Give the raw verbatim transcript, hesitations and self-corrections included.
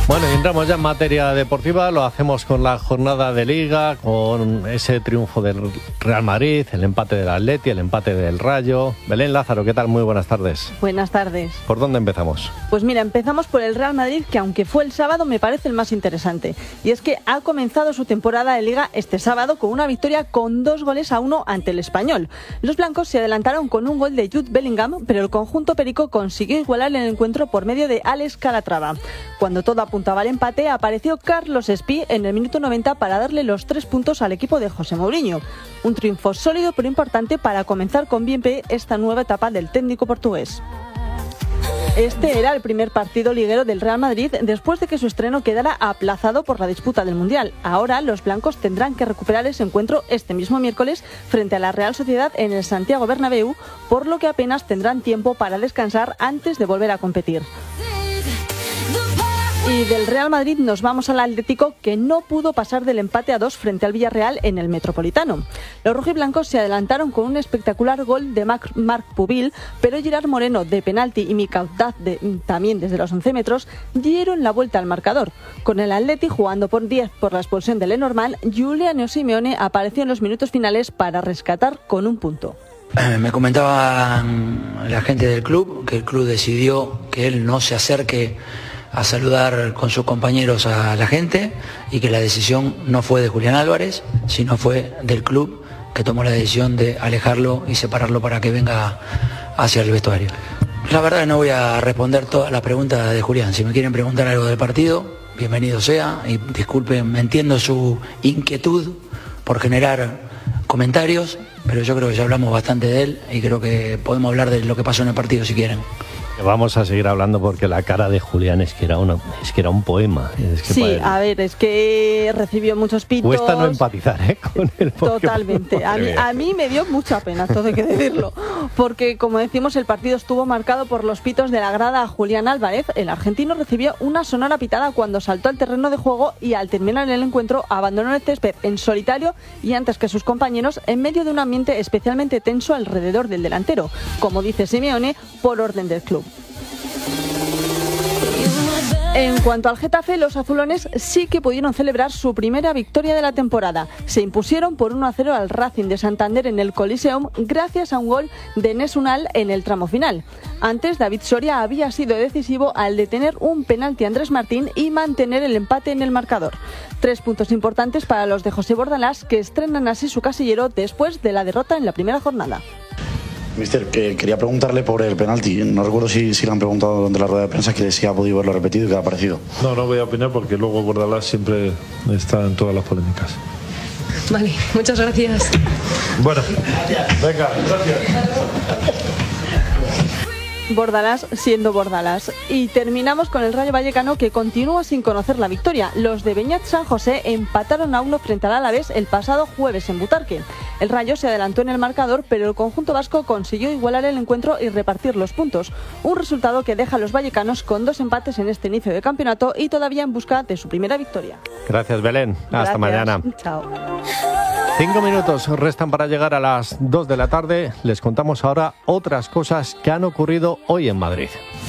Bueno, y entramos ya en materia deportiva, lo hacemos con la jornada de Liga, con ese triunfo del Real Madrid, el empate del Atleti, el empate del Rayo. Belén Lázaro, ¿qué tal? Muy buenas tardes. Buenas tardes. ¿Por dónde empezamos? Pues mira, empezamos por el Real Madrid, que aunque fue el sábado, me parece el más interesante. Y es que ha comenzado su temporada de Liga este sábado con una victoria con dos goles a uno ante el Español. Los blancos se adelantaron con un gol de Jude Bellingham, pero el conjunto perico consiguió igualar el encuentro por medio de Alex Calatrava. Cuando todo apuntaba al empate, apareció Carlos Espí en el minuto noventa para darle los tres puntos al equipo de José Mourinho. Un triunfo sólido pero importante para comenzar con bien pie esta nueva etapa del técnico portugués. Este era el primer partido liguero del Real Madrid después de que su estreno quedara aplazado por la disputa del Mundial. Ahora los blancos tendrán que recuperar ese encuentro este mismo miércoles frente a la Real Sociedad en el Santiago Bernabéu, por lo que apenas tendrán tiempo para descansar antes de volver a competir. Y del Real Madrid nos vamos al Atlético, que no pudo pasar del empate a dos frente al Villarreal en el Metropolitano. Los rojiblancos se adelantaron con un espectacular gol de Marc, Marc Pubil, pero Gerard Moreno de penalti y Mika Haddad de, también desde los once metros dieron la vuelta al marcador. Con el Atleti jugando por diez por la expulsión de Lenormand, Giuliano Simeone apareció en los minutos finales para rescatar con un punto. Me comentaba la gente del club que el club decidió que él no se acerque a saludar con sus compañeros a la gente y que la decisión no fue de Julián Álvarez, sino fue del club, que tomó la decisión de alejarlo y separarlo para que venga hacia el vestuario. La verdad no voy a responder todas las preguntas de Julián. Si me quieren preguntar algo del partido, bienvenido sea, y disculpen, me entiendo su inquietud por generar comentarios, pero yo creo que ya hablamos bastante de él y creo que podemos hablar de lo que pasó en el partido si quieren. Vamos a seguir hablando porque la cara de Julián es que era, una, es que era un poema. Es que sí, a ver, es que recibió muchos pitos. Cuesta no empatizar ¿eh? con él. Totalmente. A mí, a mí me dio mucha pena, todo hay que decirlo. Porque, como decimos, el partido estuvo marcado por los pitos de la grada a Julián Álvarez. El argentino recibió una sonora pitada cuando saltó al terreno de juego y, al terminar el encuentro, abandonó el césped en solitario y antes que sus compañeros, en medio de un ambiente especialmente tenso alrededor del delantero. Como dice Simeone, por orden del club. En cuanto al Getafe, los azulones sí que pudieron celebrar su primera victoria de la temporada. Se impusieron por uno a cero al Racing de Santander en el Coliseum gracias a un gol de Enes Unal en el tramo final. Antes, David Soria había sido decisivo al detener un penalti a Andrés Martín y mantener el empate en el marcador. Tres puntos importantes para los de José Bordalás, que estrenan así su casillero después de la derrota en la primera jornada. Mister, que quería preguntarle por el penalti. No recuerdo si, si le han preguntado durante la rueda de prensa, que si ha podido verlo repetido y qué ha parecido. No, no voy a opinar porque luego Bordalás siempre está en todas las polémicas. Vale, muchas gracias. Bueno, venga, gracias. Bordalás siendo Bordalás. Y terminamos con el Rayo Vallecano, que continúa sin conocer la victoria. Los de Beñat San José empataron a uno frente al Alavés el pasado jueves en Butarque. El Rayo se adelantó en el marcador, pero el conjunto vasco consiguió igualar el encuentro y repartir los puntos. Un resultado que deja a los vallecanos con dos empates en este inicio de campeonato y todavía en busca de su primera victoria. Gracias, Belén. Hasta Gracias. mañana. Chao. Cinco minutos restan para llegar a las dos de la tarde. Les contamos ahora otras cosas que han ocurrido hoy en Madrid.